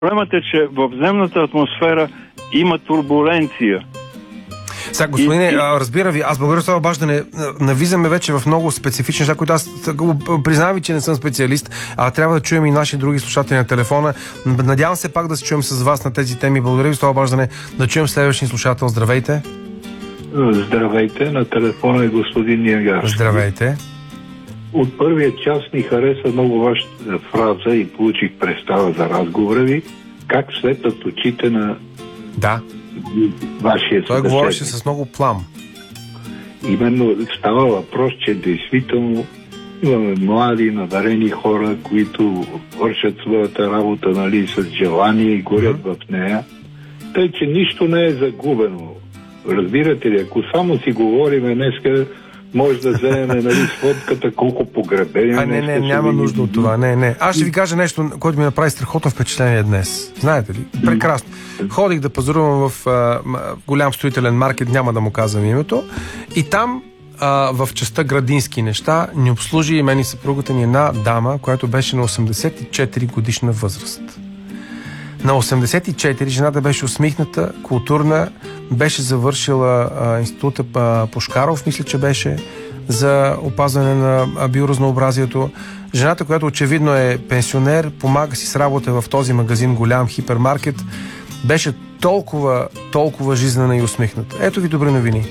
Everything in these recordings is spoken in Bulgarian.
Проблемът е, че в земната атмосфера има турбуленция. Сега, господине, разбира ви, аз благодаря за това обаждане. Навизаме вече в много специфични неща, които аз признавам ви, че не съм специалист, а трябва да чуем и наши други слушатели на телефона. Надявам се пак да се чуем с вас на тези теми. Благодаря ви за това обаждане. Да чуем следващия слушател. Здравейте. Здравейте, на телефона е господин Ниагарски. Здравейте. От първия час ни хареса много вашата фраза и получих представа за разговора ви. Как светят очите на вашия събеседник. Той говореше с много плам. Именно става въпрос, че действително имаме млади, надарени хора, които вършат своята работа, нали, с желание и горят в нея. Тъй, че нищо не е загубено. Разбирате ли, ако само си говориме днеска, може да вземем, нали, сводката, колко погребения. Не, няма нужда от това. Не. Аз ще ви кажа нещо, което ми направи страхотно впечатление днес. Знаете ли? Прекрасно. Ходих да пазарувам в голям строителен маркет, няма да му казвам името, и там в частта градински неща ни обслужи и мен и съпругата ни една дама, която беше на 84 годишна възраст. На 84 жената беше усмихната, културна, беше завършила института Пушкаров, мисля, че беше, за опазване на биоразнообразието. Жената, която очевидно е пенсионер, помага си с работа в този магазин, голям хипермаркет, беше толкова жизнена и усмихната. Ето ви добри новини.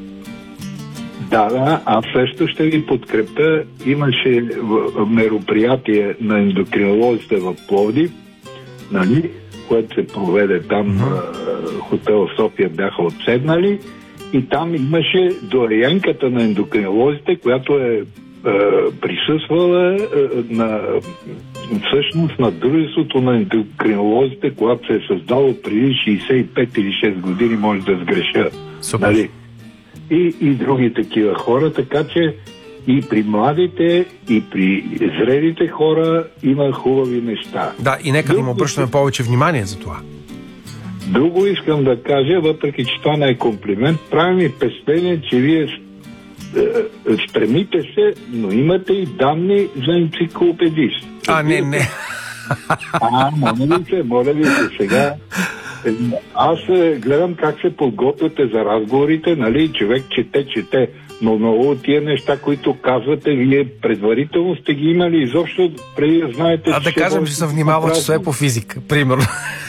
Да, аз също ще ви подкрепя. Имаше мероприятие на ендокринолозите в Пловдив, нали, което се проведе там, хотел София бяха отседнали, и там имаше доаянката на ендокринолозите, която е присъствала всъщност на дружеството на ендокринолозите, когато се е създало преди 65 или 6 години, може да сгреша. Нали? И други такива хора, така че и при младите, и при зрелите хора има хубави неща. Да, и нека да им обръщаме повече внимание за това. Друго искам да кажа, въпреки че това не е комплимент, прави ми впечатление, че вие стремите се, но имате и данни за енциклопедист. Не. Моля ви се сега. Аз гледам как се подготвяте за разговорите, нали, човек чете, но много от тия неща, които казвате, вие предварително сте ги имали изобщо преди да знаете... Да кажем, че съм внимавал часове по физика, примерно.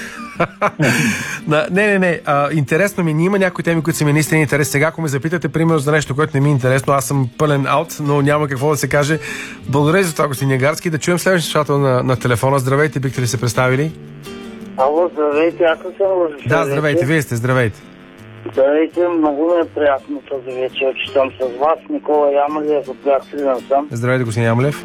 Не. Интересно ми, има някои теми, които са ми наистина интерес. Сега, ако ме запитате, примерно, за нещо, което не ми е интересно, аз съм пълен аут, но няма какво да се каже. Благодаря за това, господин Ниагарски. Да чуем следващия слушател на телефона. Здравейте, бихте ли се представили? Ало, здравейте, аз съм Лъжа. Да, здравейте, вие сте, здравейте. Здравейте, много ми е приятно този вечер, че съм с вас. Никола Ямалев, от град Сливен съм. Здравейте, господин Ямалев.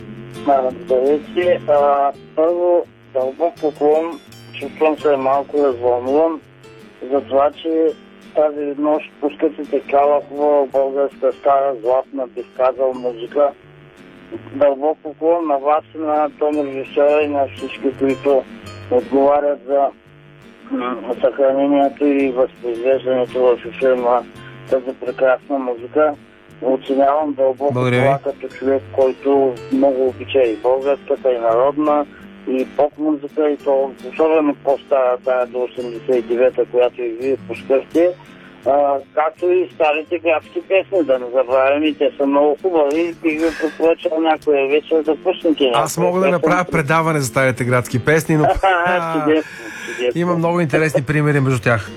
Здравейте. Първо, дълбок поклон. Чувствам се малко развълнуван за това, че тази нощ пускате такава хубава българска стара, златна, бих казал, музика. Дълбок поклон на вас, на тон режисера и на всички, които отговарят за съхранението и възпроизвеждането в ефир на тази прекрасна музика. Оценявам дълбоко това като човек, който много обича и българската, и народна, и поп-музика, и то особено по-стара, тая до 89-та, която и вие пускахте, както и старите градски песни, да не забравяме, и те са много хубави. Бих ви препоръчал някоя вечер да пуснете. Аз мога да направя предаване за старите градски песни, но чудесно. Има много интересни примери между тях.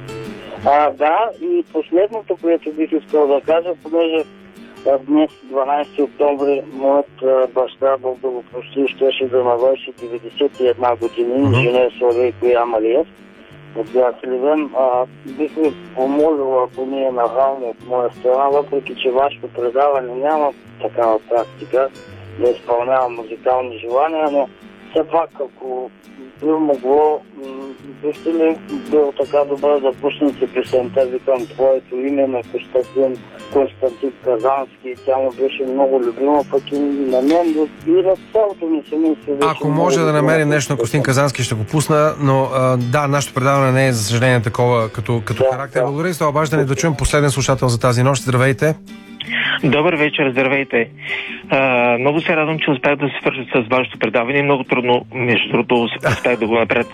Да, и последното, което бих искал да кажа, понеже днес, 12 октомври, моят баща, Бог да го прости, щеше да навърши 91 години, инженер Славейко Ямалиев от град Сливен. Бих ви помолил, ако не е нахално от моя страна, въпреки че вашето предаване няма такава практика да изпълнява музикални желания, но все пак, ако би могло, бихте ли бил така добър да пуснете песента, викам твоето име на Константин Казански. Тя му беше много любима, пък и на мен и на цялото ми семейство. Ако може да намерим нещо на Константин Казански, ще го пусна, но да, нашето предаване не е, за съжаление, такова като характер. Благодаря за това обаждане. Да чуем последен слушател за тази нощ. Здравейте! Добър вечер, здравейте. Много се радвам, че успях да се свържа с вашето предаване. Много трудно, между другото, успях да го направя